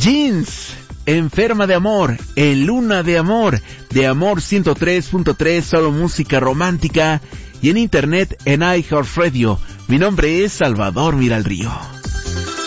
Jeans, Enferma de Amor, en Luna de Amor 103.3, solo música romántica, y en internet en iHeartRadio. Mi nombre es Salvador Miralrío.